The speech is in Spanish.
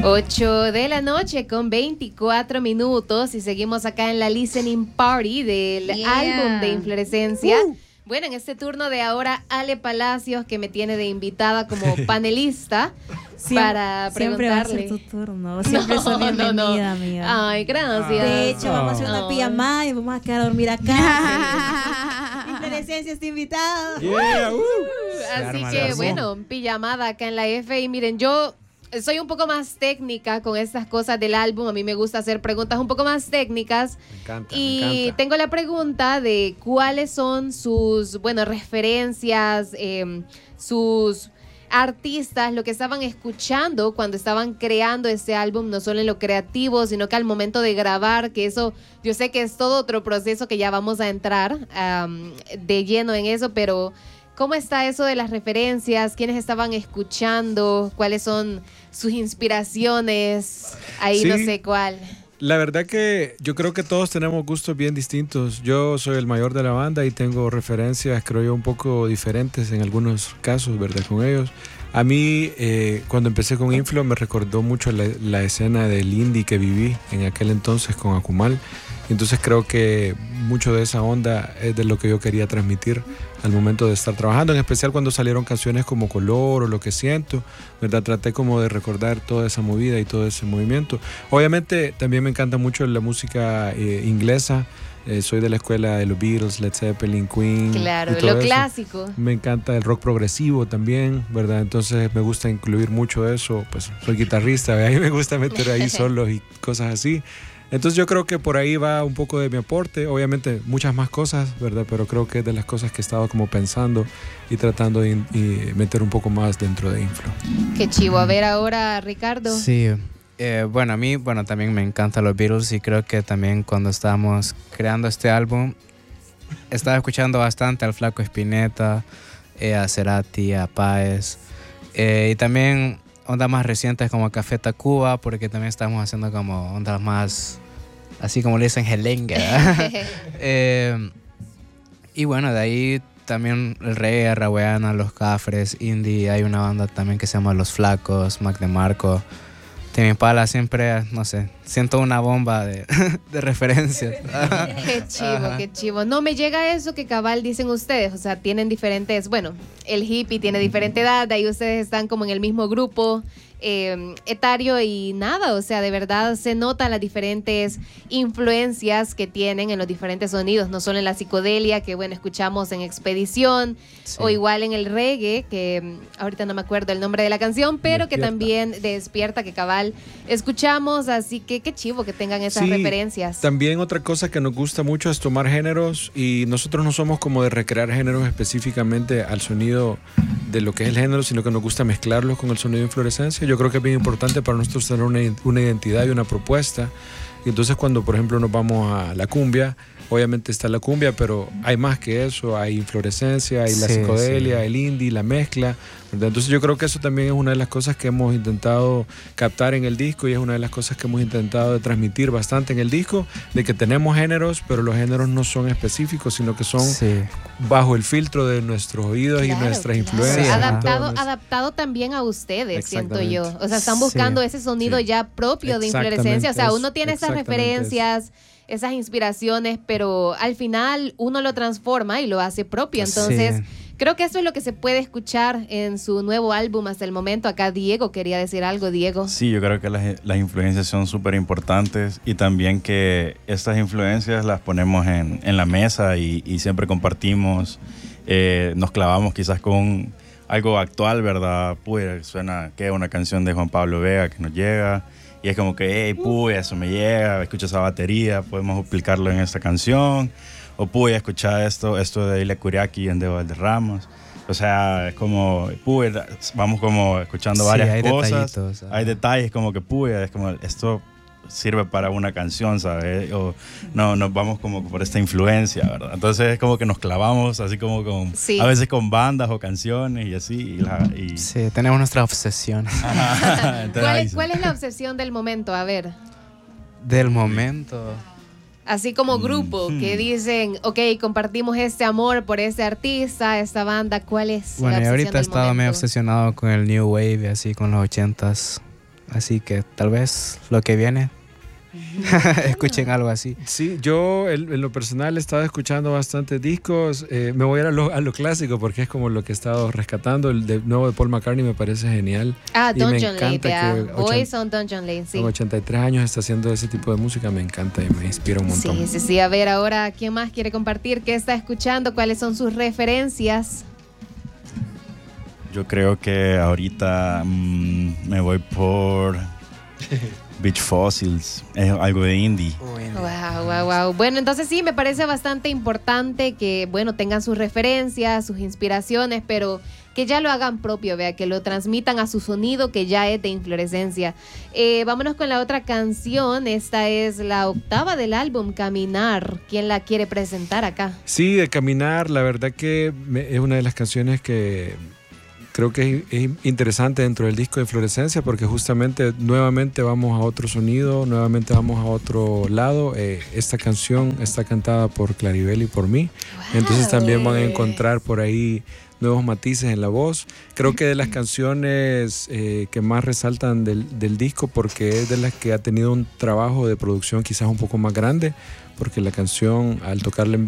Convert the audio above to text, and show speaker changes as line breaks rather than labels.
8 de la noche con 24 minutos y seguimos acá en la listening party del álbum de Inflorescencia. Bueno, en este turno de ahora, Ale Palacios, que me tiene de invitada como panelista para preguntarle.
Siempre va a ser tu turno, siempre soy bienvenida, amiga.
Ay, gracias.
De hecho, vamos a hacer una pijamada y vamos a quedar a dormir acá. Inflorescencia está invitada.
Así que, bueno, pijamada acá en la F. Y miren, yo soy un poco más técnica con estas cosas del álbum. A mí me gusta hacer preguntas un poco más técnicas.
Me encanta.
Tengo la pregunta de cuáles son sus, referencias, sus artistas, lo que estaban escuchando cuando estaban creando este álbum, no solo en lo creativo, sino que al momento de grabar, que eso yo sé que es todo otro proceso que ya vamos a entrar de lleno en eso, pero ¿cómo está eso de las referencias? ¿Quiénes estaban escuchando? ¿Cuáles son sus inspiraciones? Ahí sí, no sé cuál.
La verdad que yo creo que todos tenemos gustos bien distintos. Yo soy el mayor de la banda y tengo referencias, creo yo, un poco diferentes en algunos casos, ¿verdad? Con ellos. A mí, cuando empecé con Inflo, me recordó mucho la escena del indie que viví en aquel entonces con Akumal. Entonces creo que mucho de esa onda es de lo que yo quería transmitir al momento de estar trabajando, en especial cuando salieron canciones como Color o Lo que siento, ¿verdad? Traté como de recordar toda esa movida y todo ese movimiento. Obviamente también me encanta mucho la música inglesa. Soy de la escuela de los Beatles, Led Zeppelin, Queen.
Claro, lo clásico.
Me encanta el rock progresivo también, ¿verdad? Entonces me gusta incluir mucho eso. Pues soy guitarrista, ¿verdad? Y me gusta meter ahí solos y cosas así. Entonces yo creo que por ahí va un poco de mi aporte, obviamente muchas más cosas, ¿verdad? Pero creo que es de las cosas que he estado como pensando y tratando de meter un poco más dentro de Inflo.
Qué chivo. A ver ahora, Ricardo.
Sí, bueno, a mí también me encantan los Beatles y creo que también cuando estábamos creando este álbum estaba escuchando bastante al Flaco Spinetta, a Cerati, a Páez y también ondas más recientes como Café Tacuba, porque también estamos haciendo como ondas más, así como le dicen, gelengue. Y bueno, de ahí también el reggae, Raweana, Los Cafres, indie. Hay una banda también que se llama Los Flacos, Mac DeMarco. Tame Impala, siempre, no sé, siento una bomba de referencias.
Qué chivo, qué chivo. No me llega eso que cabal dicen ustedes, o sea, tienen diferentes, bueno, el hippie tiene diferente edad, ahí ustedes están como en el mismo grupo etario y nada, o sea, de verdad se notan las diferentes influencias que tienen en los diferentes sonidos, no solo en la psicodelia, que bueno, escuchamos en Expedición, sí, o igual en el reggae, que ahorita no me acuerdo el nombre de la canción, pero Despierta, que también Despierta, que cabal escuchamos, así que qué chivo que tengan esas referencias.
También otra cosa que nos gusta mucho es tomar géneros, y nosotros no somos como de recrear géneros específicamente al sonido de lo que es el género, sino que nos gusta mezclarlos con el sonido de Inflorescencia. Yo creo que es bien importante para nosotros tener una identidad y una propuesta. Y entonces cuando, por ejemplo, nos vamos a la cumbia, obviamente está la cumbia, pero hay más que eso, hay Inflorescencia, hay la psicodelia, el indie, la mezcla, ¿verdad? Entonces yo creo que eso también es una de las cosas que hemos intentado captar en el disco, y es una de las cosas que hemos intentado de transmitir bastante en el disco, de que tenemos géneros, pero los géneros no son específicos, sino que son bajo el filtro de nuestros oídos, y nuestras influencias.
Adaptado también a ustedes, siento yo. O sea, están buscando ese sonido ya propio de Inflorescencia. O sea, uno tiene esas referencias, esas inspiraciones, pero al final uno lo transforma y lo hace propio. Entonces, creo que eso es lo que se puede escuchar en su nuevo álbum hasta el momento. Acá Diego quería decir algo. Diego.
Sí, yo creo que las influencias son súper importantes, y también que estas influencias las ponemos en la mesa y siempre compartimos. Nos clavamos quizás con algo actual, ¿verdad? Pues suena que es una canción de Juan Pablo Vega que nos llega, y es como que, hey, puya, eso me llega, escucho esa batería, podemos aplicarlo en esta canción. O puya, escuchar esto de Ilia Kuriaki en De Valderramos. O sea, es como, puya, vamos como escuchando varias cosas. Hay detalles como que, puya, es como, esto sirve para una canción, ¿sabes? O no, nos vamos como por esta influencia, ¿verdad? Entonces es como que nos clavamos así como con, a veces con bandas o canciones y así.
Sí, tenemos nuestra obsesión.
¿Cuál es la obsesión del momento? A ver.
Del momento.
Así como grupo, que dicen, ok, compartimos este amor por este artista, esta banda. ¿Cuál es la obsesión
ahorita
del
estaba
momento?
medio obsesionado con el New Wave, así con los 80s. Así que tal vez lo que viene, escuchen algo así.
Sí, yo en lo personal he estado escuchando bastantes discos. Me voy a ir a lo clásico porque es como lo que he estado rescatando. El nuevo de Paul McCartney me parece genial. Y me
Dungeon Lane,
encanta que
hoy son Dungeon Lane, sí.
con 83 años está haciendo ese tipo de música, me encanta y me inspira un montón.
Sí. A ver, ahora, ¿quién más quiere compartir? ¿Qué está escuchando? ¿Cuáles son sus referencias?
Yo creo que ahorita me voy por Beach Fossils, es algo de indie.
Wow. Bueno, entonces sí, me parece bastante importante que, bueno, tengan sus referencias, sus inspiraciones, pero que ya lo hagan propio, vea, que lo transmitan a su sonido, que ya es de Inflorescencia. Vámonos con la otra canción. Esta es la 8ª del álbum, Caminar. ¿Quién la quiere presentar acá?
Sí, de Caminar, la verdad que es una de las canciones que creo que es interesante dentro del disco de Inflorescencia porque justamente nuevamente vamos a otro sonido, nuevamente vamos a otro lado. Esta canción está cantada por Claribel y por mí. Entonces también van a encontrar por ahí nuevos matices en la voz. Creo que de las canciones que más resaltan del disco porque es de las que ha tenido un trabajo de producción quizás un poco más grande porque la canción al tocarla en